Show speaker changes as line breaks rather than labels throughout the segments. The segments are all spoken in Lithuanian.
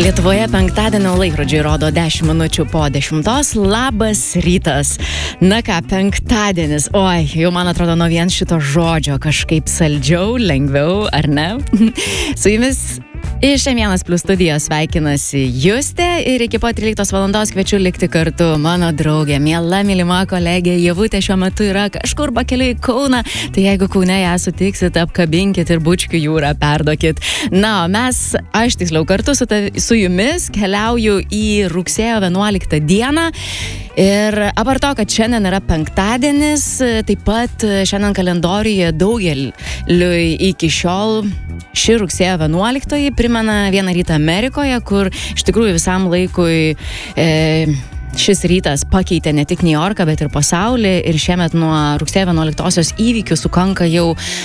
Lietuvoje penktadienio laikrodžiai rodo 10 minučių po 10. Labas rytas. Na ką, penktadienis. Oi, jau man atrodo nuo vien šito žodžio kažkaip saldžiau, lengviau, ar ne? Su jumis iš M1+ studijos sveikinasi Justė ir iki pat 13 valandos kviečiu likti kartu. Mano draugė, miela, mylima kolegė Ievutė šiuo metu yra kažkur pakeliui į Kauną, tai jeigu Kaune ją sutiksit, apkabinkit ir Bučkių jūrą perduokit. Na, aš tiksliau kartu su jumis keliauju į rugsėjo 11 dieną. Ir apart to, kad šiandien yra penktadienis, taip pat šiandien kalendoriuje daugeliui iki šiol ši rugsėjo 11 primena vieną rytą Amerikoje, kur iš tikrųjų visam laikui šis rytas pakeitė ne tik New Yorką, bet ir pasaulį. Ir šiemet nuo rugsėjo 11-osios įvykių sukanka jau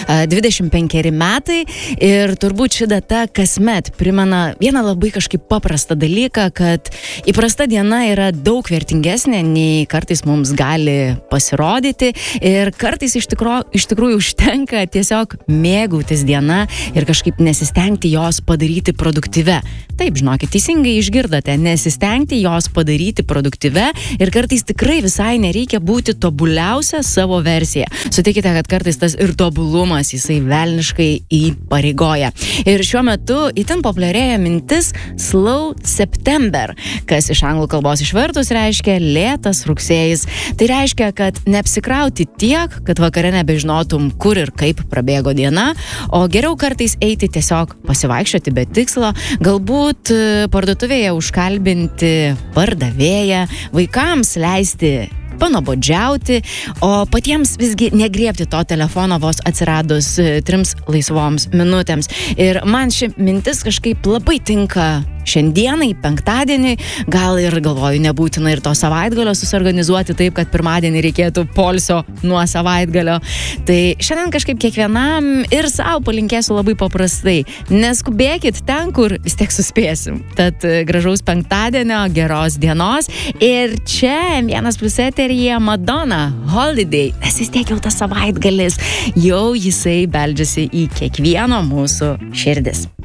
25 metai. Ir turbūt ši data kasmet primena vieną labai kažkaip paprastą dalyką, kad įprasta diena yra daug vertingesnė, nei kartais mums gali pasirodyti. Ir kartais iš tikrųjų užtenka tiesiog mėgautis diena ir kažkaip nesistengti jos padaryti produktyvia. Taip, žinokit, teisingai išgirdote, nesistengti jos padaryti produktyvia. Ir kartais tikrai visai nereikia būti tobuliausia savo versija. Sutikite, kad kartais tas ir tobulumas jisai velniškai įpareigoja. Ir šiuo metu itin populiarėja mintis Slow September, kas iš anglų kalbos išvertus reiškia lėtas rugsėjis. Tai reiškia, kad neapsikrauti tiek, kad vakare nebežinotum, kur ir kaip prabėgo diena, o geriau kartais eiti tiesiog pasivaikščioti be tikslo, galbūt parduotuvėje užkalbinti pardavėją, vaikams leisti panobodžiauti, o patiems visgi negriebti to telefono vos atsiradus 3 laisvoms minutėms. Ir man ši mintis kažkaip labai tinka šiandienai, penktadienį, gal ir galvoju, nebūtina ir to savaitgalio susiorganizuoti taip, kad pirmadienį reikėtų poilsio nuo savaitgalio. Tai šiandien kažkaip kiekvienam ir savo palinkėsiu labai paprastai. Neskubėkit ten, kur vis tiek suspėsim. Tad gražaus penktadienio, geros dienos. Ir čia M1+ eteryje Madonna Holiday. Nes vis tiek jau tas savaitgalis, jau jisai beldžiasi į kiekvieno mūsų širdis.